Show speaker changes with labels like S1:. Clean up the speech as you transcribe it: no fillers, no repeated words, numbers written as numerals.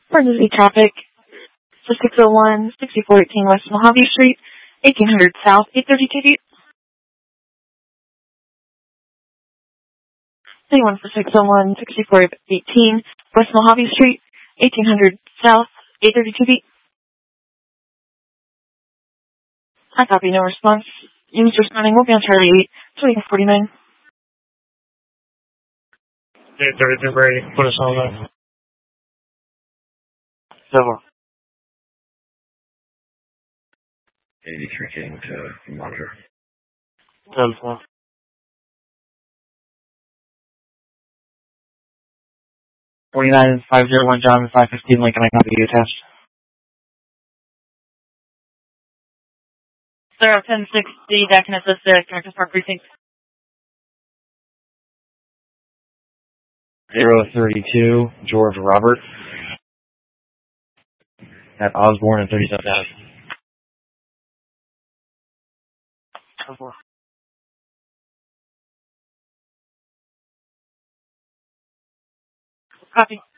S1: Emergency traffic for 601, 6418 West Mojave Street, 1800 South, 832 feet. Anyone for 601, 6418 West Mojave Street, 1800 South, 832 feet. I copy, no response. Units responding will be on Charlie 8, 2049.
S2: 832 Brady, put us on that. Civil.
S3: 83 King to monitor.
S2: Telephone. 49501 John 515 Lincoln, I copy you attached.
S4: 1060, that can assist the Connecticut Park Precinct.
S3: 032 George Robert at Osborne and 37th Ave.
S4: Copy.